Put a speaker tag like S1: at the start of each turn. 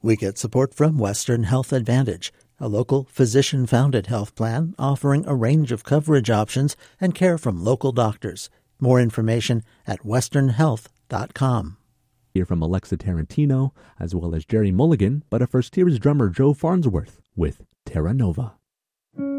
S1: We get support from Western Health Advantage, a local physician-founded health plan offering a range of coverage options and care from local doctors. More information at westernhealth.com.
S2: Hear from Alexa Tarantino, as well as Jerry Mulligan, but first here is drummer Joe Farnsworth with Terra Nova.